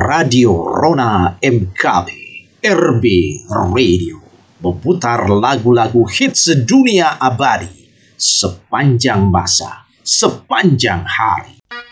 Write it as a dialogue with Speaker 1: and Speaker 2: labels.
Speaker 1: Radio Rona MKB, RB Radio, memutar lagu-lagu hits dunia abadi sepanjang masa, sepanjang hari.